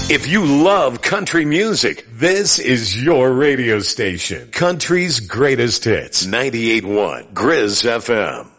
If you love country music, this is your radio station. Country's greatest hits. 98.1 Grizz FM.